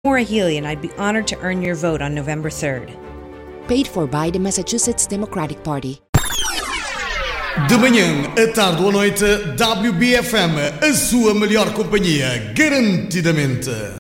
Maura Healey, and I'd be honored to earn your vote on November 3rd. Paid for by the Massachusetts Democratic Party. De manhã, à tarde ou à noite, WBFM, a sua melhor companhia, garantidamente.